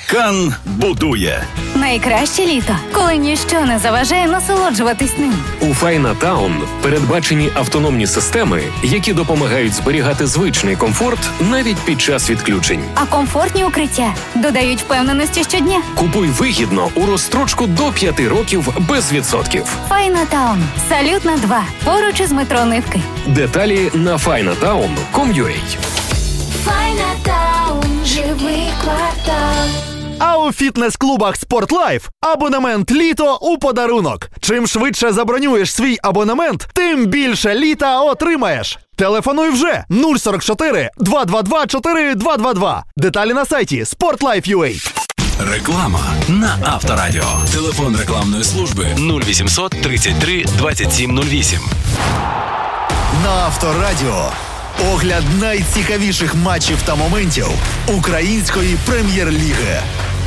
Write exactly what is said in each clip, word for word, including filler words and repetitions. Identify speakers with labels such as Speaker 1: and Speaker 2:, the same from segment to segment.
Speaker 1: Кан будує.
Speaker 2: Найкраще літо, коли ніщо не заважає насолоджуватись ним.
Speaker 3: У Файнатаун передбачені автономні системи, які допомагають зберігати звичний комфорт навіть під час відключень.
Speaker 2: А комфортні укриття додають впевненості щодня.
Speaker 3: Купуй вигідно у розстрочку до п'яти років без відсотків.
Speaker 2: Файнатаун. Салютна два. Поруч із метро Нивки.
Speaker 3: Деталі на файнатаун крапка ком крапка ю а.
Speaker 4: Файнатаун. Живий квартал.
Speaker 5: А у фітнес-клубах «Спортлайф» абонемент літо у подарунок. Чим швидше забронюєш свій абонемент, тим більше літа отримаєш. Телефонуй вже нуль сорок чотири два два два чотири два два два. Деталі на сайті спортлайф крапка ю а.
Speaker 1: Реклама на Авторадіо. Телефон рекламної служби нуль вісімсот тридцять три двадцять сім нуль вісім.
Speaker 5: На Авторадіо огляд найцікавіших матчів та моментів української прем'єр-ліги.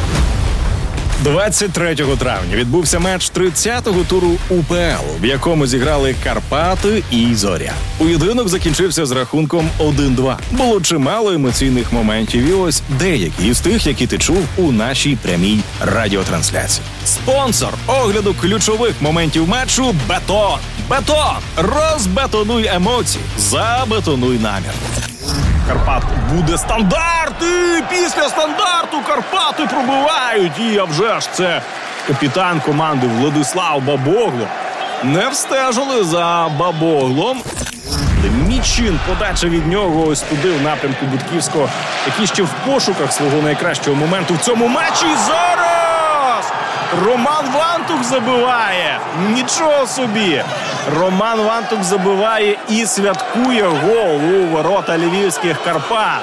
Speaker 6: двадцять третього травня відбувся матч тридцятого туру У Пе Ел, в якому зіграли Карпати і Зоря. Поєдинок закінчився з рахунком один-два. Було чимало емоційних моментів, і ось деякі із тих, які ти чув у нашій прямій радіотрансляції. Спонсор огляду ключових моментів матчу – Бетон. Бетон! Розбетонуй емоції, забетонуй намір. Карпат буде стандарт, і після стандарту Карпати пробивають. І а вже ж це капітан команди Владислав Бабогло. Не встежили за Бабоглом. Мічин, подача від нього ось туди, в напрямку Будківського, який ще в пошуках свого найкращого моменту в цьому матчі. І зараз Роман Вантух забиває. Нічого собі. Роман Вантух забиває і святкує гол у ворота львівських Карпат.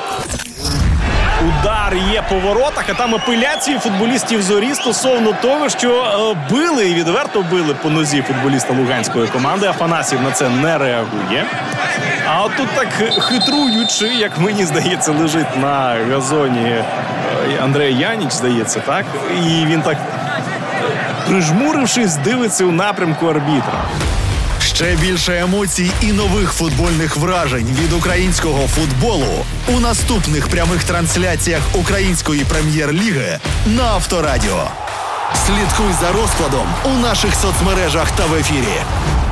Speaker 6: Удар є по воротах, а там апеляції футболістів Зорі стосовно того, що е, били і відверто били по нозі футболіста луганської команди. Афанасів на це не реагує. А от тут так хитруючи, як мені здається, лежить на газоні е, Андрей Яніч, здається, так? І він так, прижмурившись, дивиться у напрямку арбітра.
Speaker 5: Ще більше емоцій і нових футбольних вражень від українського футболу у наступних прямих трансляціях української прем'єр-ліги на Авторадіо. Слідкуй за розкладом у наших соцмережах та в ефірі.